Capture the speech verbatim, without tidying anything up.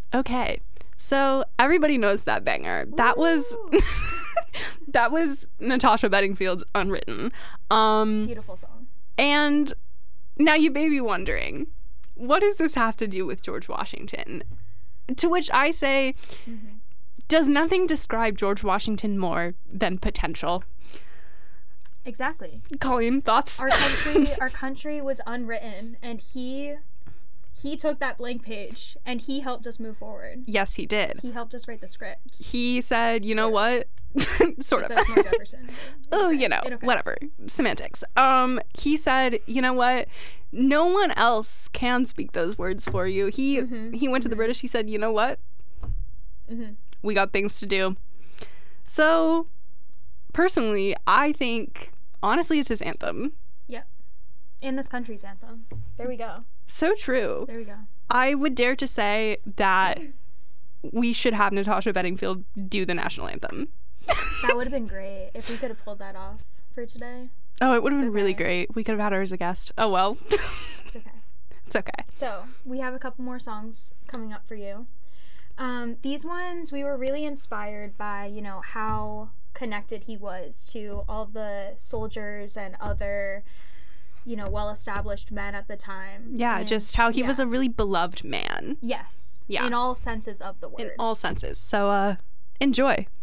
Okay. So everybody knows that banger. That Woo! was that was Natasha Bedingfield's Unwritten. Um, Beautiful song. And now you may be wondering, what does this have to do with George Washington? To which I say, mm-hmm. does nothing describe George Washington more than potential? Exactly. Colleen, thoughts? Our country, our country was unwritten, and he he took that blank page and he helped us move forward. Yes, he did. He helped us write the script. He said, you sort know of. what? sort of. More Jefferson. oh, okay. you know, okay. whatever. Semantics. Um, he said, you know what? No one else can speak those words for you. He mm-hmm. he went to the mm-hmm. British. He said, you know what? Mm-hmm. We got things to do. So, personally, I think, honestly, it's his anthem. Yeah. And this country's anthem. There we go. So true. There we go. I would dare to say that we should have Natasha Bedingfield do the national anthem. That would have been great if we could have pulled that off for today. Oh, it would have been okay. really great. We could have had her as a guest. Oh, well. It's okay. It's okay. So, we have a couple more songs coming up for you. Um, these ones, we were really inspired by, you know, how connected he was to all the soldiers and other, you know, well-established men at the time. Yeah, and, just how he yeah. was a really beloved man. Yes. Yeah. In all senses of the word. In all senses. So, uh, enjoy.